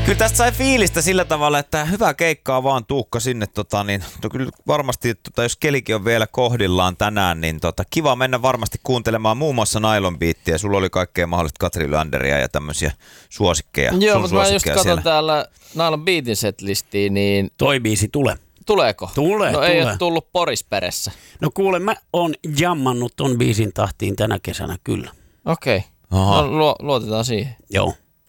Kyllä tästä sai fiilistä sillä tavalla, että hyvää keikkaa vaan Tuukka sinne. Kyllä varmasti, jos kelikin on vielä kohdillaan tänään, niin kiva mennä varmasti kuuntelemaan muun muassa Nylon Beatia. Sulla oli kaikkea mahdollista Katri Lyanderia ja tämmöisiä suosikkeja. Joo, mutta mä just katson täällä Nylon Beatin setlistiin, niin... Toi biisi tulee. Tuleeko? Tulee. Ei ole tullut Porisperessä. No kuule, mä oon jammannut ton biisin tahtiin tänä kesänä kyllä. Okei. No, luotetaan siihen. Joo.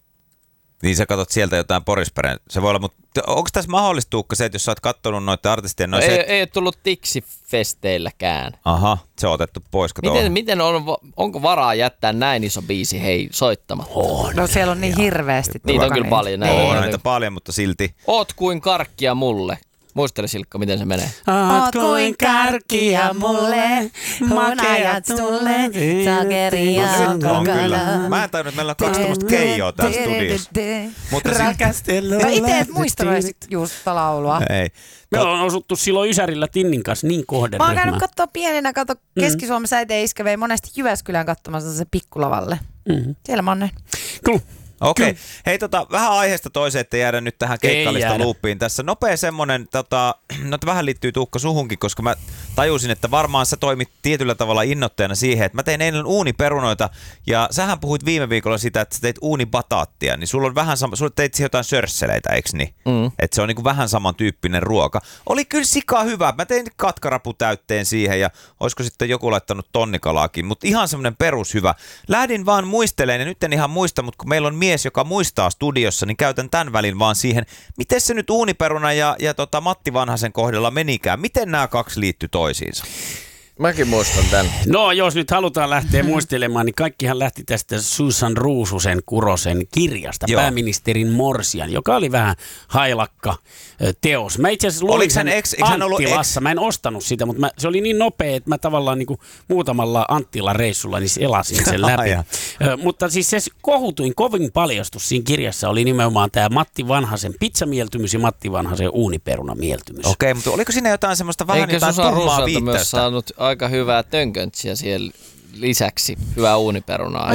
Niin sä katsot sieltä jotain Porisperen. Se voi olla, mutta onko tässä mahdollista, Tuukka, se, että jos sä oot kattonut noiden artistien... Ei ole tullut Tiksi-festeilläkään. Aha, se on otettu pois. Miten onko varaa jättää näin iso biisi soittamatta? No siellä on niin hirveästi. Niitä on kyllä paljon. On näitä paljon, mutta silti. Oot kuin karkkia mulle. Muistele Silkka, miten se menee. Oot kuin karkkia mulle, makeat sulle, sokeria on kyllä. Mä en tajunnut, että meillä on 2 tämmöistä keijoa täällä studiossa. Rakastellut. No itse et muistanut just laulua. Ei. Me on osuttu silloin Ysärillä Tinnin kanssa niin kohderyhmään. Mä oon käynyt katsoa pienenä, Keski-Suomessa äiti iskä vei monesti Jyväskylään katsomassa se pikkulavalle. Siellä mä oon näin. Cool. Okei. Hei, vähän aiheesta toiseen, ettei jäädä nyt tähän keikkallista luuppiin. Tässä nopea semmonen, no vähän liittyy Tuukka suhunkin, koska mä tajusin, että varmaan sä toimit tietyllä tavalla innoittajana siihen, että mä tein eilen uuniperunoita, ja sähän puhuit viime viikolla sitä, että sä teit uunibataattia, niin sulla on vähän sulla teit siihen jotain sörsseleitä, eiks niin? Että se on niinku vähän samantyyppinen ruoka. Oli kyllä sikaa hyvä. Mä tein katkaraputäytteen siihen, ja olisiko sitten joku laittanut tonnikalaakin, mutta ihan semmonen perushyvä. Lähdin vaan muistelemaan, ja nyt en ihan muista, mutta kun meillä on mies, joka muistaa studiossa, niin käytän tämän välin vaan siihen, miten se nyt uuniperuna ja Matti Vanhasen kohdalla menikään. Miten nämä 2 liittyy toisiinsa? Mäkin muistan tämän. No, jos nyt halutaan lähteä muistelemaan, niin kaikkihan lähti tästä Susan Ruususen Kurosen kirjasta, Joo. Pääministerin Morsian, joka oli vähän hailakka teos. Mä itse asiassa luin sen Anttilassa. Mä en ostanut sitä, mutta se oli niin nopea, että mä tavallaan niin kuin muutamalla Anttila-reissulla niin elasin sen läpi. Mutta siis se kovin paljastus siinä kirjassa oli nimenomaan tämä Matti Vanhasen pizzamieltymys ja Matti Vanhasen uuniperunamieltymys. Okei, mutta oliko siinä jotain semmoista vähän jotain tummaa viittausta? Myös saanut aika hyvää tönköntsiä siellä lisäksi. Hyvää uuniperunaa.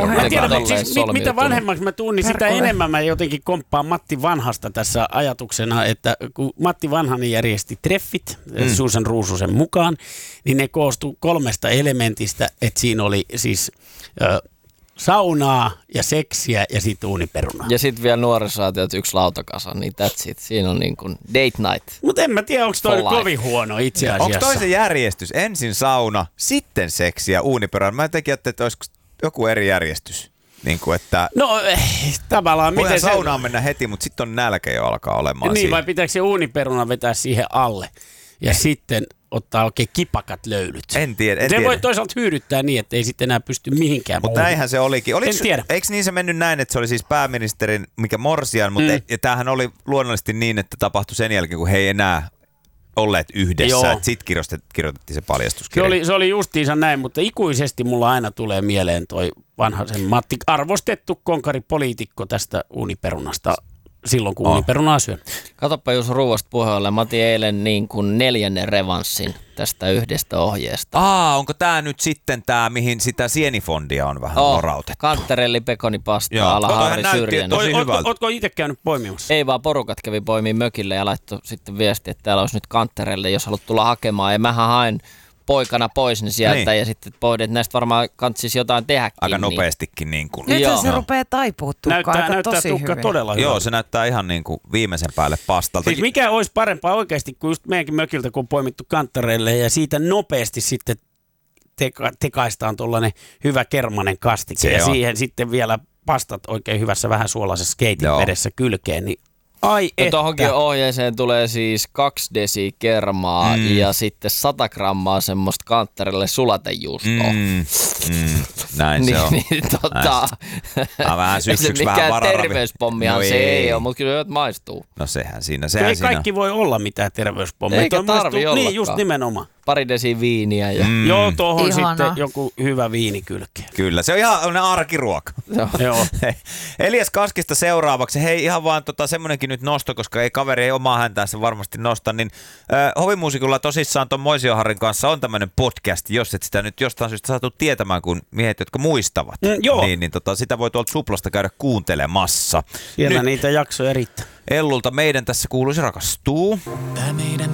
Mitä vanhemmaksi mä tuun, niin sitä enemmän mä jotenkin komppaan Matti Vanhasta tässä ajatuksena, että kun Matti Vanhanen järjesti treffit Susan Ruususen mukaan, niin ne koostui 3 elementistä, että siinä oli siis... saunaa ja seksiä ja sitten uuniperunaa. Ja sitten vielä nuorisoaatiot 1 lautakasa, niin that's it. Siinä on niin kuin date night. Mutta en mä tiedä, onko toi kovin huono itse asiassa. Onko toisen järjestys? Ensin sauna, sitten seksiä, uuniperunaa. Mä tekin ajattelin, että olisiko joku eri järjestys. Niin kuin, että no tavallaan miten saunaan mennä heti, mutta sitten on nälkä jo alkaa olemaan niin, siinä. Vai pitääkö se uuniperuna vetää siihen alle ja sitten ottaa oikein kipakat löylyt? En tiedä. Se voi toisaalta hyödyttää niin, että ei sitten enää pysty mihinkään. Mutta näinhän se olikin. En tiedä. Eikö niin se mennyt näin, että se oli siis pääministerin, mikä Morsian, mutta ja tämähän oli luonnollisesti niin, että tapahtui sen jälkeen, kun he ei enää olleet yhdessä. Sitten kirjoitettiin se paljastuskirja. Se oli justiinsa näin, mutta ikuisesti mulla aina tulee mieleen toi Vanhasen Matti, arvostettu konkaripoliitikko tästä uuniperunasta. Silloin kun uuniperunaa syön. Katoppa jos ruuasta puheelle. Mä otin eilen niin kuin 4. revanssin tästä yhdestä ohjeesta. Onko tää nyt sitten tää, mihin sitä sienifondia on vähän morautettu? Kanterelli, pekonipasta, alahaari, syrjän. Ootko itse käynyt poimimassa? Ei vaan porukat kävi poimiin mökille ja laittoi sitten viesti, että täällä olisi nyt Kanterelle, jos haluat tulla hakemaan. Ja mähän haen poikana pois ne sieltä ja sitten pohdin, että näistä varmaan kantsisi jotain tehdäkin. Aika nopeastikin niin kuin. Nyt se rupeaa taipua Tuukka aika tosi Tukka hyvin. Todella hyvin. Joo, se näyttää ihan niin kuin viimeisen päälle pastalta. Siis mikä olisi parempaa oikeasti kuin just meidänkin mökiltä, kun on poimittu Kantareille ja siitä nopeasti sitten tekaistaan tuollainen hyvä kermanen kastike ja siihen sitten vielä pastat oikein hyvässä vähän suolaisessa keitin vedessä kylkeen, niin ai että. Tuohonkin ohjeeseen tulee siis 2 desi kermaa ja sitten 100 grammaa semmoista Kantarelle sulatejuustoa. Näin se on. Vähän syksyksi vähän vararavi. Mikään terveyspommihan se ei ole, mutta kyllä maistuu. No sehän siinä. Ei kaikki voi olla mitään terveyspommia. Eikä tarvi ollakaan. Niin just nimenomaan. pari desiä viiniä. Ja... Joo, tuohon sitten joku hyvä viini kylkeen. Kyllä, se on ihan arkiruoka. Joo. Elias Kaskista seuraavaksi. Hei, ihan vaan semmoinenkin nyt nosto, koska kaveri ei omaa häntäänsä varmasti nosta, niin Hovimuusikulla tosissaan ton Moisioharrin kanssa on tämmöinen podcast, jos et sitä nyt jostain syystä saatu tietämään, kun miehet, jotka muistavat. Niin sitä voi tuolta Suplasta käydä kuuntelemassa. Siellä niitä jaksoja riittää. Ellulta meidän tässä kuuluisi rakastuu. Tää meidän